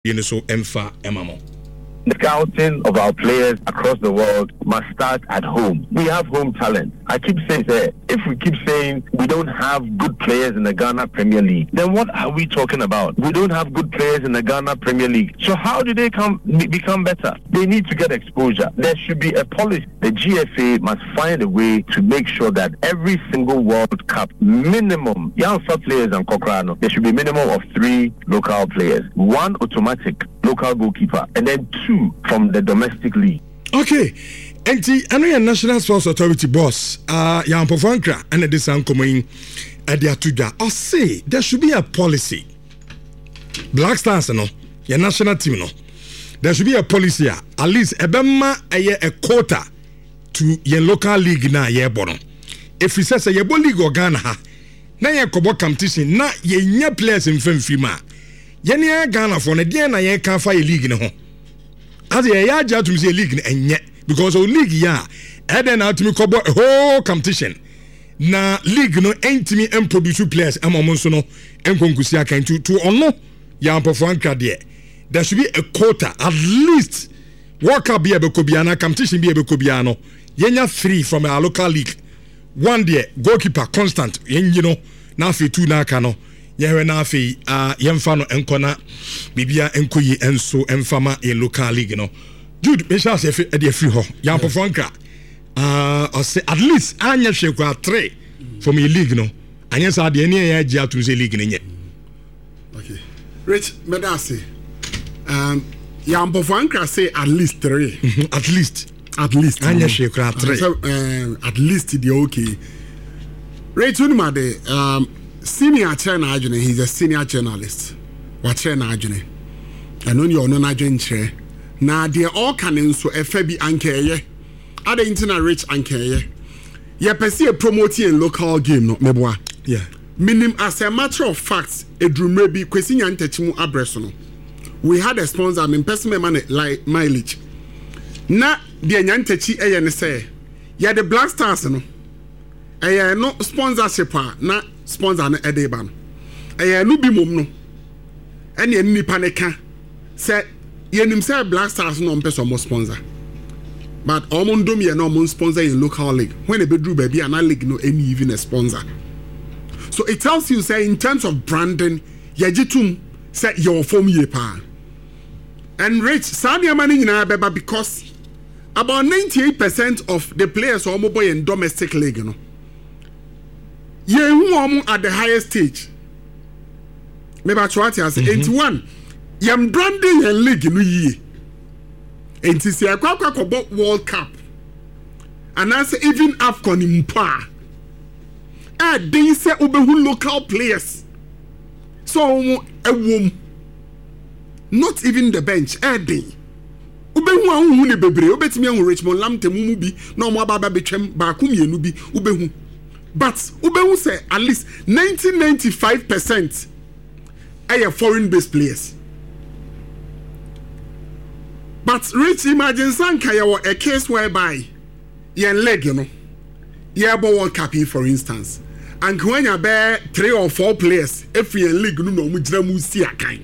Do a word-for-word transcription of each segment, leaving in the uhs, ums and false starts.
Yeniso Emfa Emamo. The scouting of our players across the world must start at home. We have home talent. I keep saying that if we keep saying we don't have good players in the Ghana Premier League, then what are we talking about? We don't have good players in the Ghana Premier League. So how do they come become better? They need to get exposure. There should be a policy. The G F A must find a way to make sure that every single World Cup minimum, young players and Kokrano, there should be a minimum of three local players. One automatic local goalkeeper, and then two from the domestic league. Okay. And the National Sports Authority boss, uh, Jan Povankra, and the San Comoin at the Atuda, or say there should be a policy. Black Stars, no, your national team, no. There should be a policy, at least a bema a, a quota to your local league na ye bono. If we say say your league or Ghana, na ye kobo competition, na ye nye players in Femfima. Yenya Ghana for na dia na ye kan fa ye league ne ho. As ye ya ja to say league enye because o league ya e den na timi kobo a whole competition. Na league no entimi em produce players amamo so no enkonkusi akan to to ono ya mpofo anka de. There should be a quota at least World Cup be a bekobiana competition be a bekobiano. Yenya three from our local league. One day goalkeeper constant yen you know na fe two na kano. Yewe na afi uh, yemfa no enkona bibia enkoyi enso emfama in local league no. Jude me sha se e dey free ho. Yan pofonka. Uh or say at least anya hwe kwa three from a league no. Anya sa de ene ya gia to say league nye. Okay. Rich Medasi. Um yan pofonka say at least three. Mm-hmm. At least at least anya hwe kwa three. So uh, at least the okay. Rich Unimade um senior chairman Ajune, he's a senior journalist. What chairman Ajune? And only your non agent chair. Now they all can so F B Ankeye. Other internet rich Ankeye. You perceive a promoting a local game, no meboa. Yeah. Minim as a matter of fact, a dream may be question yantechimu abresono. We had a sponsor, I mean person man like mileage. Na the yantechi ayen say. Ya the Black Stars no. Aye no sponsorship na sponsor na edeba no eh no bi mom no ene nipa ne ka say yenim say Black Stars no mpeso mo sponsor but omondom ye no mo sponsor in local league when e bedru ba bia na league no any even a sponsor. So it tells you say in terms of branding yagitum say your form ye pa and rich sadia mani nyina beba because about ninety-eight percent of the players are mobile in domestic league no. Ye who at the highest stage. Maybe what you say. eighty-one. Yam branding a league no ye. And to see a quack about World Cup. And I say even AFCON in pa. Eh, they say Ubehu local players. So a womb. Not even the bench. Eh, they. Ubehu ahu ne bebre. Ubetimi ahu Richmond Lamte mumubi. No mo baba betwem bakum ye nubi. Ubehu. But Ubehu say at least ninety to ninety-five percent are foreign based players. But Rich, imagine Sanka a case whereby yen leg, you know, yeah, World Cup for instance. And when you bear three or four players, if you league no no mujra see a kind.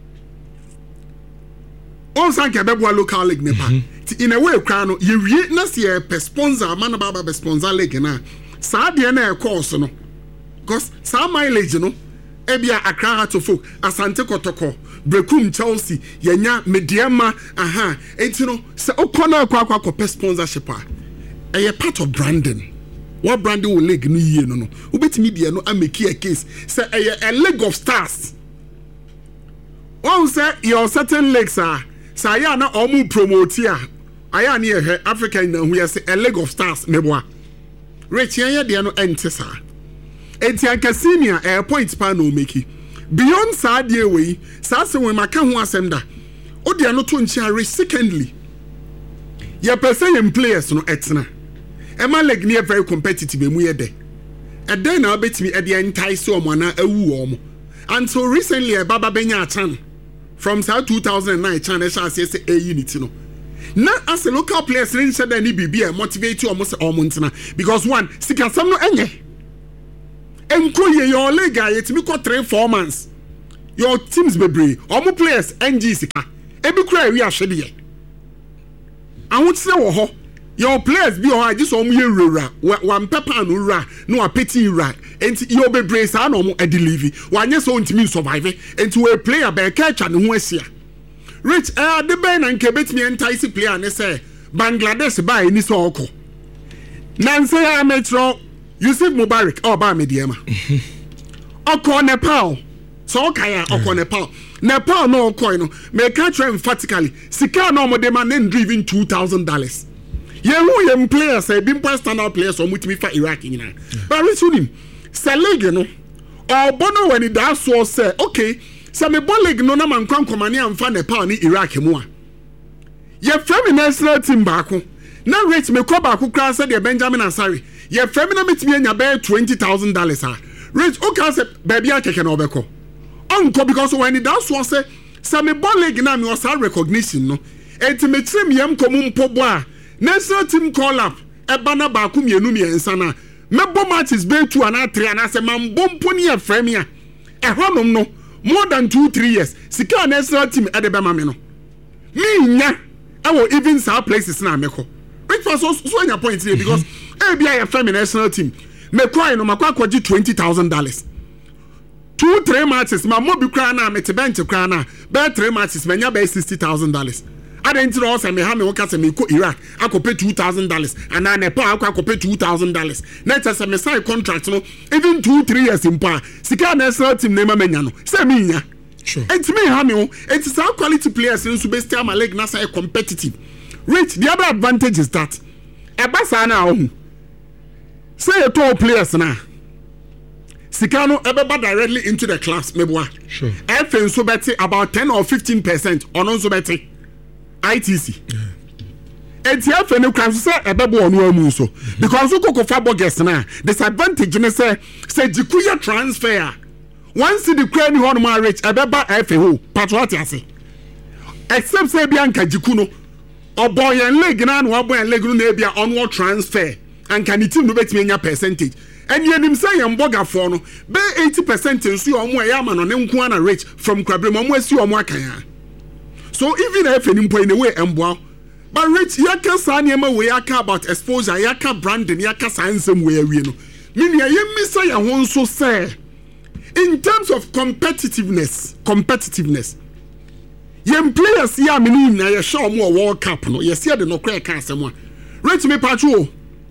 All Sanka Bebwa local league nepa. In a way, crano, you read not see a sponsor, man about a sponsor league na. Sa de na e course no because sa mileage no e bia Accra to folk Asante Kotoko Brekum Chelsea yenya Mediama aha enti no se okona akwa akwa ko sponsorship a e part of branding. What branding will league no yie no no ubetimi bia no ameki a case say e a league of stars. One say your certain leagues are say ya na omu promote a aya na e African na hu say a league of stars meboa. Rich yanya de no entesa. Enti anka senior a point pa no make. Beyond sad ye we, sa se we maka ho asem da. O de no to nchi are secondly. Ye person em players no etna. E ma leg ne very competitive emu ye de. E den na obetimi e de entice omo na awu omo. Until recently e baba benya chan from two thousand nine chan e sha say say e unity no. Now, as a local player, said that he be motivate you almost almost because one, sika some no enye. Enko ye your leg guy, it's me got three four months. your teams bebree omo players N G sika ebi kura wi ahwede ye ahotire wo ho your players bi o ha just omo ye rura one pepper no rura no apeti rura enti your bebree sa na omo edelive wanye so ntimi survive enti we player be catch and ho asia rich eh de ben na nke betimi entice player ne say Bangladesh ba eni so oko nanse ya metro Yusuf Mubarak oh ba mediema oko Nepal so okay oko Nepal Nepal no oko no me catch emphatically sika no mo dem na driven two thousand dollars ye who ye players e bi standard players o mutimi fa Iraq nyina but we him say league no or bono when it does so say okay say me ball league no na man kwan komani amfa Nepal ni Iraq mu a ye frame national team baako na rate me ko baako kran say de Benjamin Asare ye frame na metimi anya be twenty thousand dollars ah rate okay say baby akeke na obeko onko because when it does so say say me ball league na me was recognition no enti me trim yem komu mpobo a national team call up eba na baako mienu miensa na mebo matches be two and three and say man bompo ni e frame ya e honom no more than two three years sika national team e de be ma me no me nya awo even some places na meko which was so so anya point here because e bia ya frame national team me coin no makwa kwaji twenty thousand dollars two three matches ma mo bi kra na me te bench kra na be three matches me nya be sixty thousand dollars adentro o say me ha me wo ka say me ko Iraq akope two thousand dollars and na Nepal akope two thousand dollars na tell say me sign contract no even two three years in pa sika national team na ma menya no say me nya sure and me ha me o it is our quality players in super star my league na say competitive rich the other advantage is that e ba sa na o say your top players na sika no e be ba directly into the class meboa sure e fe so beti about ten or fifteen percent ono so beti I T C. And the F N can say a baby on one so because you go for bogus now. Disadvantage in say say Jikuya transfer. Once the crane on my rich a baby F A patriotic say. Except say Bianca Jikuno or boy and leg and one boy and leg no onward transfer and can it no bet me your percentage. And you him say I'm boga for no be eighty percent in see omo yaman on nko na rich from Kwabrim omo asi omo akan. So even if any point in the way emboa, but rich yaka sanyema we yaka about exposure, yaka branding, yaka science way we no. Meaning I miss say I so say in terms of competitiveness, competitiveness. Yem players ya minu na ye show more World Cup no. Ye see the no crack asem. Rich me patro.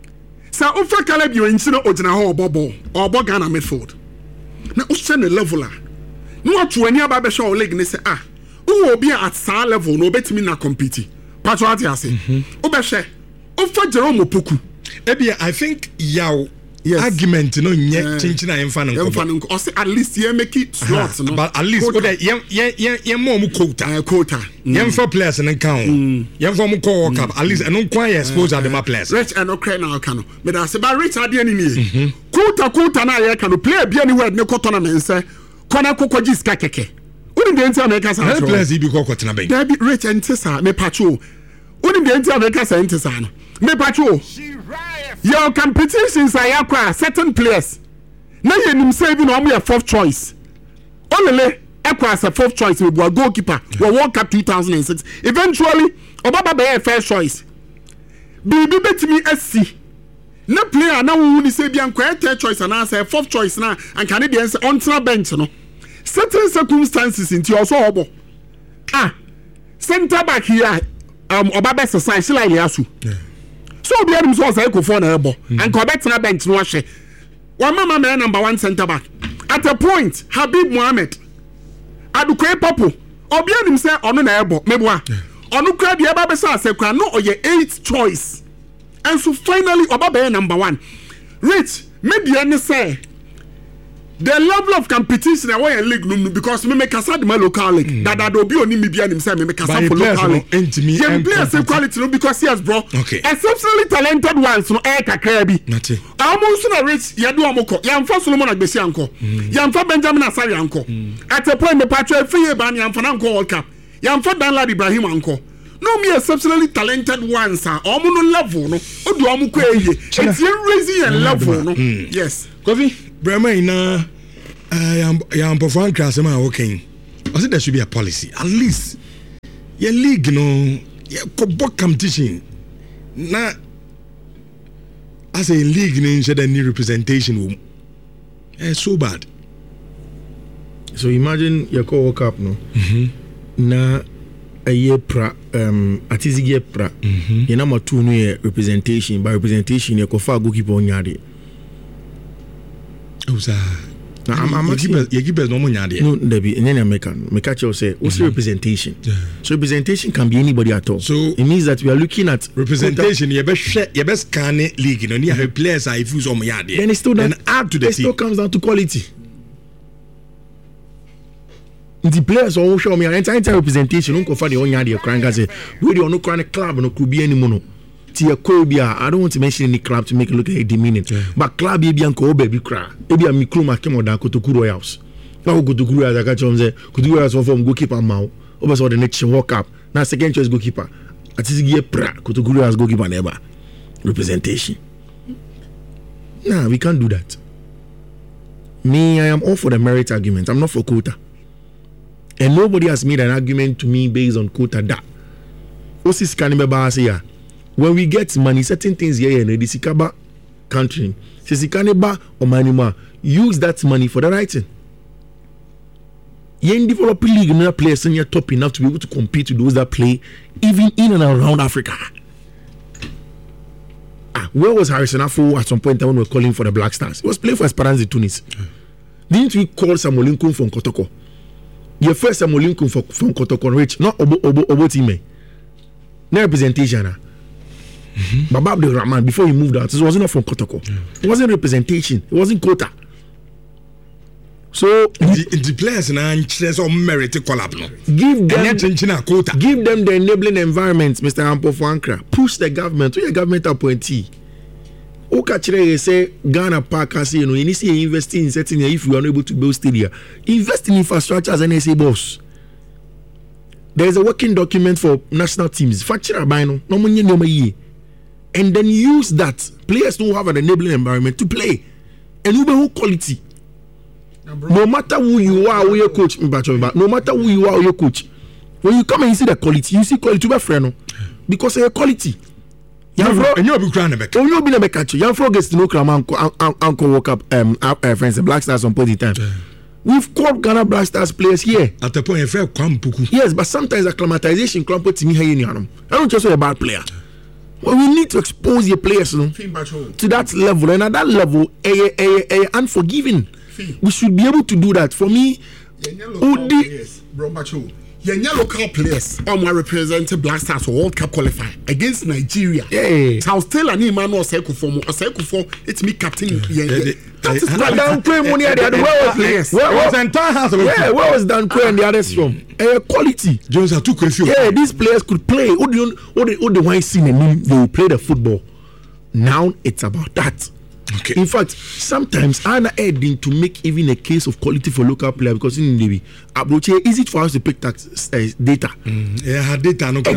Sa ofa kala bi onchi na ogina ho obobo, obo Ghana midfield. Na o send the leveler. No atu ani aba be show leg ni say ah who will be at sa level no betimi na compete patriotic ase obehwe ofa Jerome Opoku ebia I think yaw yes. Argument no nye chinchina yemfa no yemfa no o say at least ye make it slots no but at least o dey yen yen yen mo mu quota quota yemfa players no count yemfa mu call cup at least eno kwa expose at the players rich and no cry na aka no me da say ba rich ade ani ni quota quota na ye ka no player bia ni word ne ko tournament say kona kokoji ska keke Unim the entire America sa. Hey players ibi ko kwatena ben. There be rich entisa me patrol. Unim the entire America sa entisa no. Me patrol. Your competitions are yakwa certain players. Na ye nim say bi no mo your fourth choice. Olele ekwa as a fourth choice we bo goalkeeper. We World Cup two thousand six. Eventually Obaba be first choice. Bibi betimi asi. Na player na wo ni say bi anko third choice and as a fourth choice na and Canadians on tra bench no. Certain circumstances into your sobo. Ah, center back here, um, Obaba society, she like Yasu. So be able to say, go for an elbow and go back to the bench. No, she one mama man number one center back. At a point, Habib Mohammed, Adukwe Popo, or be able to say on an elbow, maybe one. On the crowd, the Obaba say, no, or your eighth choice. And so finally, Obaba number one. Rich, maybe any say. The level of competition away in league no because me make aside my local league mm. that that obi oni me bia nim say me make aside for local league yeah players say quality no because yes bro okay. Exceptionally talented ones no e kakra bi almost na rich ya do amoko ya mfa Solomon Agbesi anko ya mfa Benjamin Asare anko at a point me patro free ban ya mfa na anko World Cup ya mfa Danlad Ibrahim anko no me exceptionally talented ones are omo no level no odu omo ko eye it's raising a level no yes Kofi Brema ina uh, yam yam pofan krasema okay I think there should be a policy. At least your league, you know, your football competition. Now, as a league, you know, should need representation. It's so bad. So imagine your co World Cup, no? Mm-hmm. Na a year pra um at is year pra. Mm-hmm. You number two no representation. By representation, you go far goalkeeper on yard. Oh, sir. Now I'm I'm actually you give us no money there. No, there be any American. Me catch you say what's mm-hmm. representation? Yeah. So representation can be anybody at all. So it means that we are looking at representation. You best share, you best scan league. You know, you have players are if you some yard there. Then it still then add to the it team. Still comes down to quality. The players all show me an entire representation. Don't confide the own yard. You're crying. I say we don't know crying club no could be any mono. Tia Kobia, I don't want to mention any club to make it look like demeaning. Yeah. But club baby and ko baby cry. Baby and Mikroma came on down to Kuro house. Now go to Kuro as I catch on there. Could you as one from goalkeeper Mao? Over so the next World Cup. Now second choice goalkeeper. At this year pra go to Kuro as goalkeeper never. Representation. Nah, we can't do that. Me, I am all for the merit argument. I'm not for quota. And nobody has made an argument to me based on quota that. Osis Kanibaba say ya. When we get money, certain things here in the Sikaba country, Sikaneba or Manima, use that money for the right thing. You ain't developing league, no players in your top enough to be able to compete with those that play even in and around Africa. Ah, where was Harrison Afo at some point when we were calling for the Black Stars? He was playing for Esperance de Tunis. Mm. Didn't we call Samuel Lincoln from Kotoko? Your first Samuel Lincoln from, from Kotoko Rich, not Obo Obo Obo Time. No representation. Mm-hmm. Baba Abdul Rahman, before he moved out, it wasn't from Kotoko. Yeah. It wasn't representation. It wasn't quota. So the, the players now some merit to collab no. Give them and quota. Give them the enabling environment, Mister Ampo Ankra. Push the government to your government appointee. Okachire say Ghana Park has you know you need to invest in certain if you are not able to build stadium. Invest in infrastructure as an S A boss. There is a working document for national teams. Facture by no no money no money. And then use that players who have an enabling environment to play and you be quality. No matter who you are or your coach, no matter who you are or your coach, when you come and you see the quality, you see quality to be friend because of your quality. And you'll be crying about. Oh, you'll be a catcher. Young Frog gets to know Uncle woke up, um, uh, friends, the Black Stars on point in time. We've called Ghana Black Stars players here. At the point, fair Kwampuku. Yes, but sometimes acclimatization clump to me here in Yanum. I don't just say a bad player. Well, we need to expose your players no, to that level, and at that level, a, a, a, a unforgiving. We should be able to do that. For me, Udi, your local players are my represented Black Stars for World Cup qualify against Nigeria. Yeah, South Taylor and Emmanuel Seku for more. Seku for it's me captain. Yeah, yeah. That is why Dan Quay money at the other. Where was players? Where was the entire house? Yeah, where was Dan Quay and the others from? Uh, quality. Jones are too confused. Yeah, these players could play. What do you? What the? What the wine scene and they will play the football. Now it's about that. Okay. In fact, sometimes I'm adding to make even a case of quality for local player because in the approach is it for us to pick tax uh, data? Mm. Yeah, data no.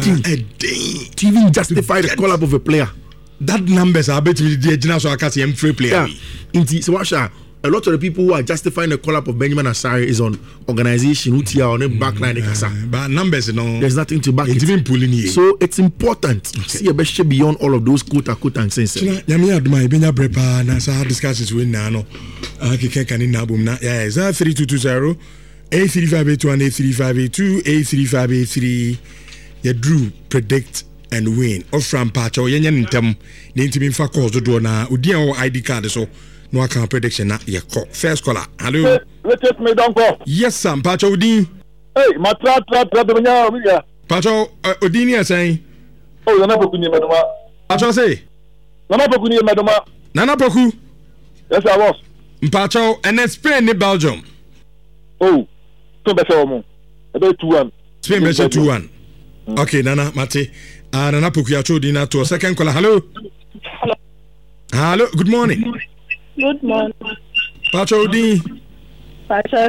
To even justify the call up of a player. That numbers are better with the general so I can see him free player. Yeah. So a lot of the people who are justifying the call up of Benjamin Asare is on organization who are on the backline. Mm, but numbers, you know, there's nothing to back it's it. Even pulling here. So it's important. Okay. See a best beyond all of those quote unquote and sense. Yami aduma ibenya brepa na sa discussions we na no. Aki kenka na boom na. Yeah, is that three two two zero eight three five eight one eight three five eight two eight three five eight three. You drew predict and win. Or from Pacho yenyen ntem na ntimi mfa calls do na odi an I D card so. No account prediction na ye call. First caller. Hello. Hey, let me don't go. Yes, Sam. Pacho Odi. Hey, my trap trap trap the nya. Pacho Odi ni saying. Oh, Nana Poku ni madama. Pacho say. Nana Poku ni madama. Nana Poku. Yes, I was. Pacho and then Spain ni Belgium. Oh, so be say mo. About two one. Spain be say two one. Okay, Nana Mate. Ah, Nana Poku ya Odi na to second caller. Hello. Hello. Hello. Good morning. Good morning. Pacho Odi. Pacho,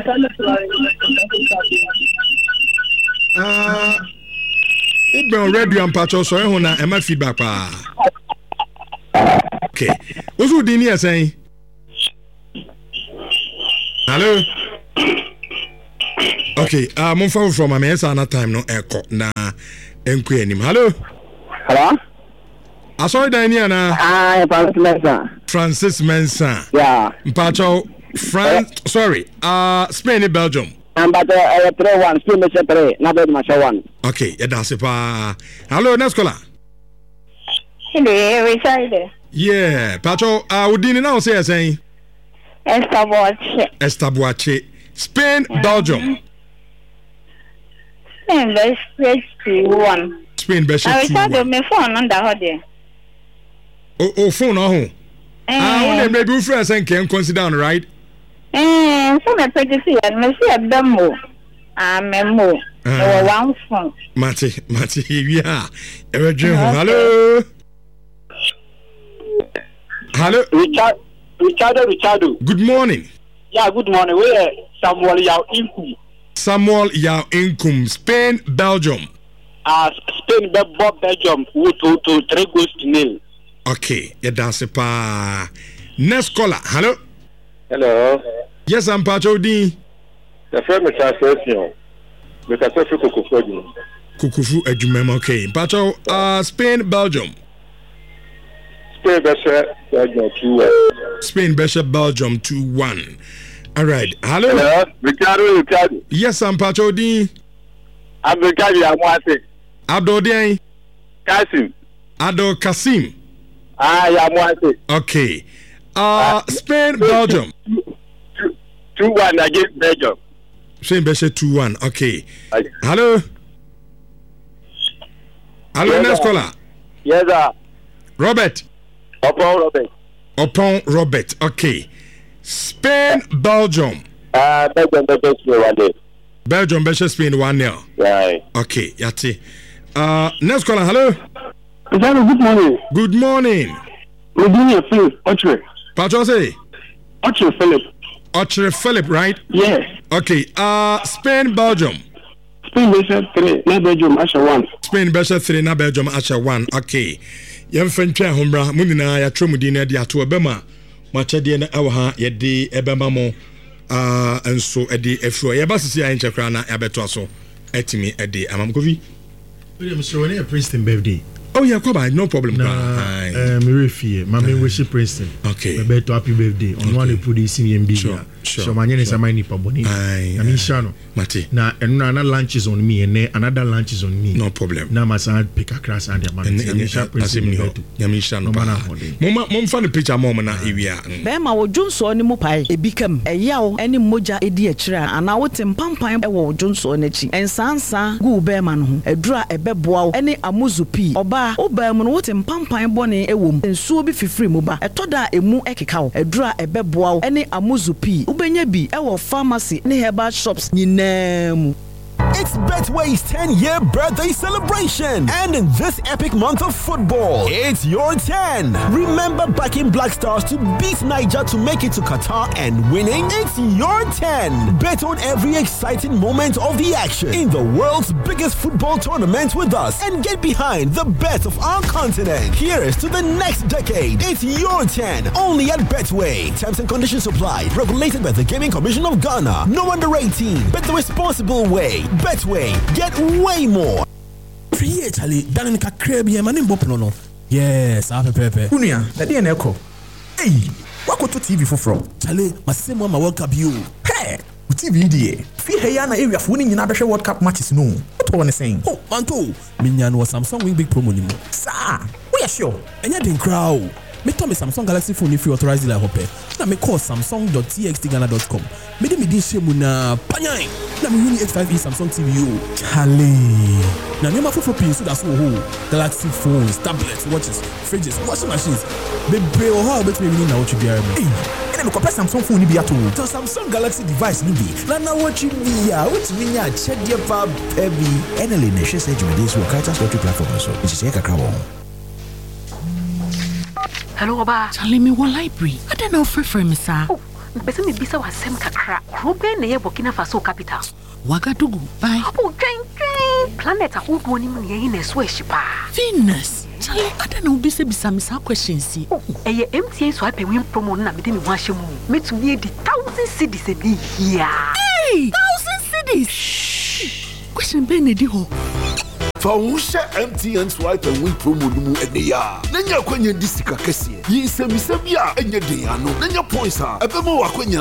Ah, ube on radio and Pacho so ehun na e ma feedback pa. Okay. Ozu Odi ni saying. Hello. Okay, uh, Mumfa from Amesa na time no echo na enku anim. Hello. Hello? I saw Daniel na. Ah, Francis Mensah. Francis Mensah. Yeah. Mpacho France, uh, sorry. Uh Spain and Belgium. And but uh, three one, Spain match three, na be match one. Okay, yeah, that's it pa. Hello, next caller. Hello, Richard. Yeah, Pacho, uh Udini now say saying Estabuache. Estabuache. Spain, Belgium. Spain versus two one. Spain versus two one. Richard, my phone on the holiday. Oh, oh, phone oh. Ah, uh, maybe friends and can consider right? Eh, so me pretty see and me see a demo. Ah, memo. No one phone. Mati, Mati, yeah. Hello. Hello. Richard, Richard, Richard. Good morning. Yeah, good morning. We are Samuel Yao Inkum. Samuel Yao Inkum, Spain, Belgium. Ah, uh, Spain, Bob, Belgium. We to to three goals to nil. Okay, yeah, that's it. Pa. Next caller. Hello. Hello. Yes, I'm Pacho D. The friend is association. We can say Kukufu. Kukufu Ejumem. Okay, Pacho. Uh, Spain, Belgium. Spain, Belgium two one. Spain, Belgium two one. All right. Hello. Hello. Ricardo, Ricardo. Yes, I'm Pacho D. I'm Ricardo. I'm Wase. Abdul D. Kasim. Abdul Kasim. Ah, yeah, I'm Wase. Okay. Uh, Spain, Belgium. two one against Belgium. Spain, Belgium two one. Okay. Okay. Hello. Hello, Yes, next sir. caller. Yes, sir. Robert. Upon Robert. Upon Robert. Okay. Spain, Belgium. Ah, Belgium, Belgium, one day. Belgium, Belgium, Spain one nil. Right. Okay, yati. Uh, next caller. Hello. Good morning. Good morning. We doing a film, Ochre. Pacho say. Ochre Philip. Ochre Philip, right? Yes. Okay. Uh, Spain, Belgium. Spain versus three, na Belgium Asha one. Spain versus three, na Belgium Asha one. Okay. Yem fentwa hombra munina ya tromudi na de ato ebema. Machade na ewa ha ye de ebema mo. Uh, enso ede efro. Ye ba sisi ya nchekra na ya beto aso. Etimi ede amamkovi. William Sironi a Princeton birthday. Oh yeah, Koba, no problem. Nah, uh, me refie. Mami wish Princeton. Okay. Me beto happy birthday. On one put this in M B. Sure. Sure. So manye ne sama ni pa boni. I mean shano. Mate. Na enu another lunch is on me and another lunch is on me. No problem. Na masa pick a class and the man. Yami Princeton. Yami shano. Mama mom fan the picture mom na ewia. Bema wo Johnson ni mu pai ebikam. Eyawo eni moja edi akira ana wo tempampan e wo Johnson n'achi. Ensansa gu bema no ho. Edura ebeboa wo eni amuzupi. Oba oba mu no wo tempampan bone ewom. Ensuo bi fifiri mu ba. Etoda emu ekeka wo. Edura ebeboa wo eni amuzupi. Ubenya bi ewo pharmacy ne herbal shops nyinaa. It's Betway's ten-year birthday celebration, and in this epic month of football, it's your ten. Remember backing Black Stars to beat Niger to make it to Qatar and winning? It's your ten. Bet on every exciting moment of the action in the world's biggest football tournament with us and get behind the best of our continent. Here's to the next decade. It's your ten, only at Betway. Terms and conditions apply. Regulated by the Gaming Commission of Ghana. No under eighteen. Bet the responsible way. Betway, get way more. Free Charlie, Danin Kakrabia, Manin Bopono. Yes, I have a pepe. Unia, the D N Echo. Hey, what could to T V for from? Charlie, my same one, my World Cup you. Hey, T V D. Fee Hayana area for winning in other World Cup matches. No, what one is saying? Oh, Manto, Minyan was Samsung wing big promo. Sir, we are sure. And you didn't crowd. Me tell me Samsung Galaxy phone if you authorize the hope. Na me call samsung dot t x t ghana dot com. Me de me din shemu na panyai. Na me uni H five e Samsung T V o. Chale. Na me ma fofo pin so that so ho. Galaxy phones, tablets, watches, fridges, washing machines. Be be o how bet me ni na what you be are me. Eh, ene me compare Samsung phone ni bi ato. So Samsung Galaxy device ni bi. Na na what you be ya. What me nya check dia pa heavy. Enele ne she say me dey so kaita software platform so. It is here kakra wo. Hello, Oba. Charlie, me one library. I don't know for for me, sir. Oh, but me bisa was sem kakra. Ruben ne Burkina Faso capital. Wagadugu. Bye. Oh, train train. Planet a who woni mu ye na so ehyipa. Venus. Charlie, I don't know bisa bisa me sa questions see. Oh, eh M T A so ape win promo na me de me ho ahyemu. Me to me di one thousand cedis e di here. Hey, one thousand cedis. Shh. Question be ne di ho. Fausha M T N Swipe and Win promo numu eniya. Nanya kwenye disika kesi. Yi semisebia enye de ano. Nanya points ha. Ebe mo wakwenya